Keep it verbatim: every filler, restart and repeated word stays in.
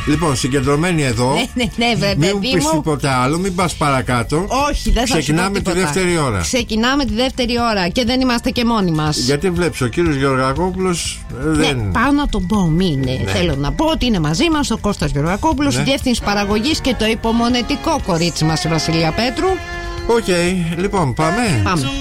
Λοιπόν, συγκεντρωμένοι εδώ. Ναι, ναι, ναι, βρε, μην μου παιδί πεις μου. τίποτα άλλο, μην πας παρακάτω. Όχι, δεν θα Ξεκινάμε σου πω τη δεύτερη ώρα. Ξεκινάμε τη δεύτερη ώρα και δεν είμαστε και μόνοι μας. Γιατί βλέπεις, ο κύριος Γεωργακόπουλος δεν. Ναι, πάω να τον πω, μην ναι. Θέλω να πω ότι είναι μαζί μας ο Κώστας Γεωργακόπουλος, ναι. Διεύθυνση παραγωγής και το υπομονετικό κορίτσι μας η Βασιλεία Πέτρου. Οκ, okay, λοιπόν, πάμε. Πάμε.